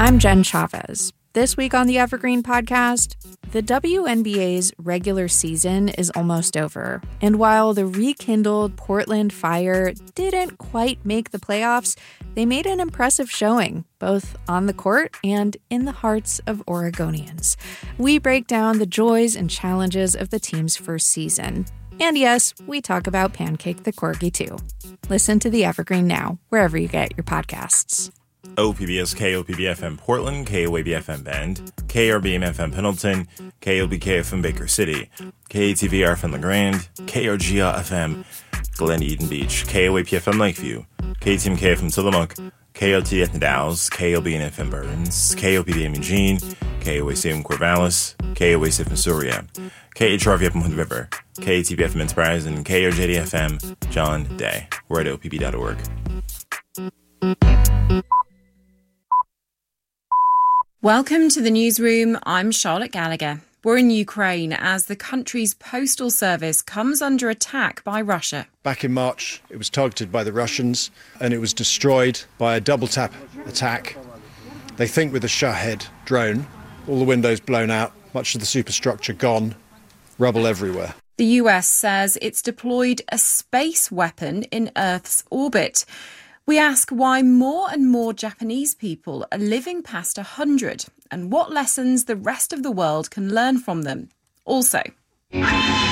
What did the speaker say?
I'm Jen Chavez. This week on the Evergreen Podcast, the WNBA's regular season is almost over. And while the rekindled Portland Fire didn't quite make the playoffs, they made an impressive showing, both on the court and in the hearts of Oregonians. We break down the joys and challenges of the team's first season. And yes, we talk about Pancake the Corgi too. Listen to the Evergreen now, wherever you get your podcasts. OPBS KOPB-FM Portland, KOAB-FM Bend, KRBM-FM Pendleton, KOBK-FM Baker City, KATV-FM LaGrande, KRGA-FM Glen Eden Beach, KOAP-FM Lakeview, KTMK-FM Tillamook, KOTF Dallas, KOBN-FM Burns, KOPB-FM Eugene, KOAC-FM Corvallis, KOAC-FM Surya, KHRV-FM Hood River, KATV-FM Enterprise, and KRJD-FM John Day. We're at OPB.org. Welcome to the newsroom. I'm Charlotte Gallagher. We're in Ukraine as the country's postal service comes under attack by Russia. Back in March, it was targeted by the Russians and it was destroyed by a double-tap attack. They think with a Shahed drone, all the windows blown out, much of the superstructure gone, rubble everywhere. The US says it's deployed a space weapon in Earth's orbit. We ask why more and more Japanese people are living past 100 and what lessons the rest of the world can learn from them. Also,